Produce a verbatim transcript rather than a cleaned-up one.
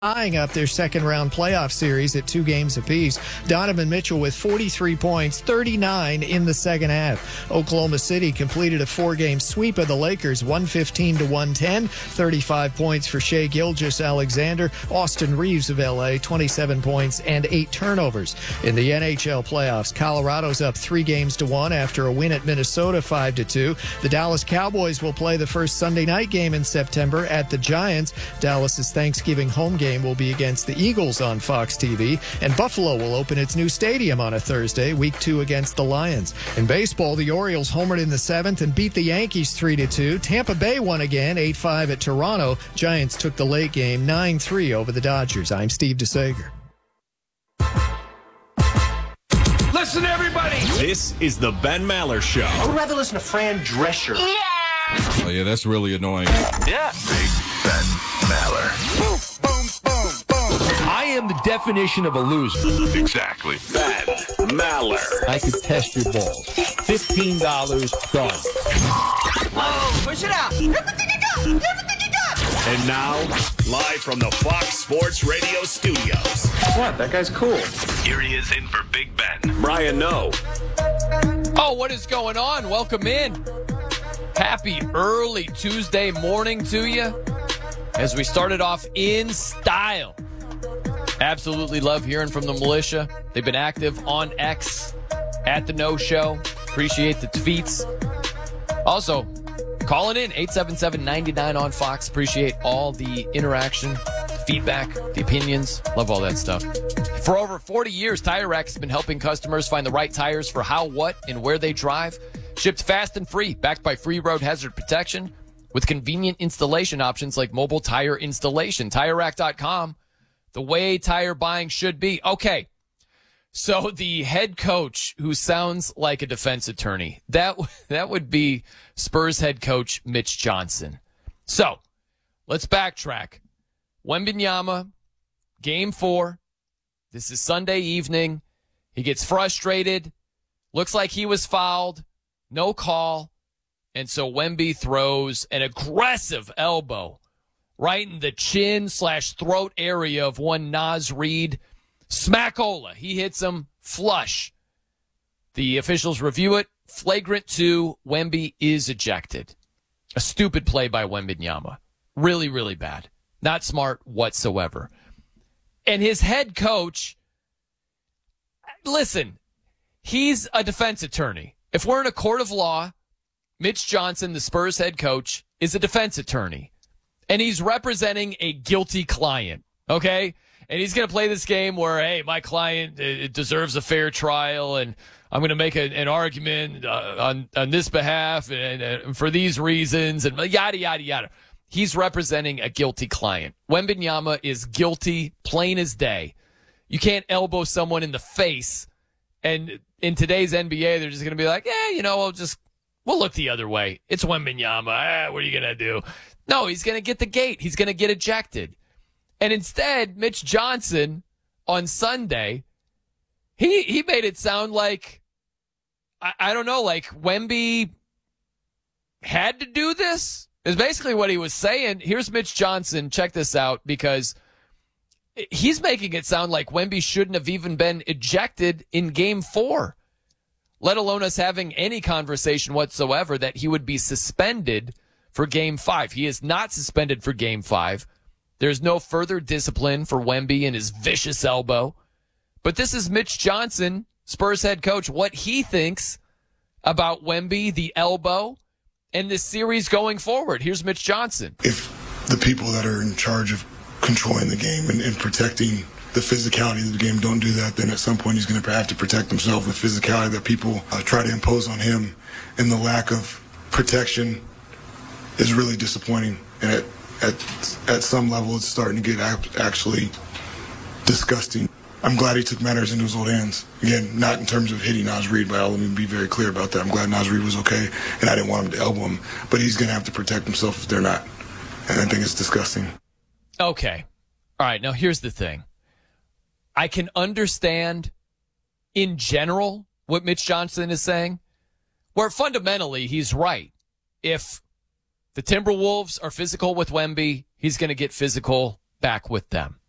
Tying up their second-round playoff series at two games apiece. Donovan Mitchell with forty-three points, thirty-nine in the second half. Oklahoma City completed a four-game sweep of the Lakers, one fifteen to one ten. thirty-five points for Shai Gilgeous-Alexander. Austin Reeves of L A, twenty-seven points and eight turnovers. In the N H L playoffs, Colorado's up three games to one after a win at Minnesota, five to two. The Dallas Cowboys will play the first Sunday night game in September at the Giants. Dallas's Thanksgiving home game will be against the Eagles on Fox T V, and Buffalo will open its new stadium on a Thursday, week two against the Lions. In baseball, the Orioles homered in the seventh and beat the Yankees three to two. Tampa Bay won again, eight five at Toronto. Giants took the late game nine three over the Dodgers. I'm Steve DeSager. Listen, everybody. This is the Ben Maller Show. I would rather listen to Fran Drescher. Yeah. Oh, yeah, that's really annoying. Yeah. Big Ben Maller. Boom, boom, boom, boom. I am the definition of a loser. Exactly. Ben Maller. I could test your balls. fifteen dollars, done. Whoa, push it out. Everything you got. Everything you got. And now, live from the Fox Sports Radio studios. What? That guy's cool. Here he is in for Big Ben. Brian Noe. Oh, what is going on? Welcome in. Happy early Tuesday morning to you as we started off in style. Absolutely love hearing from the militia. They've been active on X at the No Show. Appreciate the tweets. Also, calling in eight seven seven, nine nine on Fox. Appreciate all the interaction, the feedback, the opinions. Love all that stuff. For over forty years, Tire Rack has been helping customers find the right tires for how, what, and where they drive. Shipped fast and free, backed by free road hazard protection with convenient installation options like mobile tire installation. Tire Rack dot com, the way tire buying should be. Okay, so the head coach who sounds like a defense attorney, that, that would be Spurs head coach Mitch Johnson. So let's backtrack. Wembanyama, game four. This is Sunday evening. He gets frustrated. Looks like he was fouled. No call, and so Wemby throws an aggressive elbow right in the chin slash throat area of one Naz Reid. Smackola. He hits him flush. The officials review it. Flagrant two. Wemby is ejected. A stupid play by Wembanyama. Really, really bad. Not smart whatsoever. And his head coach, listen, he's a defense attorney. If we're in a court of law, Mitch Johnson, the Spurs head coach, is a defense attorney. And he's representing a guilty client, okay? And he's going to play this game where, hey, my client uh, deserves a fair trial, and I'm going to make a, an argument uh, on, on this behalf and, and for these reasons, and yada, yada, yada. He's representing a guilty client. Wembanyama is guilty, plain as day. You can't elbow someone in the face, and in today's N B A, they're just going to be like, yeah, you know, we'll just, we'll look the other way. It's Wembanyama. Ah, what are you going to do? No, he's going to get the gate. He's going to get ejected. And instead, Mitch Johnson on Sunday, he he made it sound like, I, I don't know, like Wemby had to do this? Is basically what he was saying. Here's Mitch Johnson. Check this out, because he's making it sound like Wemby shouldn't have even been ejected in game four, let alone us having any conversation whatsoever that he would be suspended for game five. He is not suspended for game five. There's no further discipline for Wemby and his vicious elbow. But this is Mitch Johnson, Spurs head coach, what he thinks about Wemby, the elbow, and this series going forward. Here's Mitch Johnson. If the people that are in charge of controlling the game and, and protecting the physicality of the game don't do that, then at some point he's going to have to protect himself with physicality that people uh, try to impose on him. And the lack of protection is really disappointing. And at, at, at some level, it's starting to get actually disgusting. I'm glad he took matters into his own hands. Again, not in terms of hitting Naz Reid, but I'll let me be very clear about that. I'm glad Naz Reid was okay, and I didn't want him to elbow him. But he's going to have to protect himself if they're not. And I think it's disgusting. Okay. All right. Now, here's the thing. I can understand in general what Mitch Johnson is saying, where fundamentally he's right. If the Timberwolves are physical with Wemby, he's going to get physical back with them.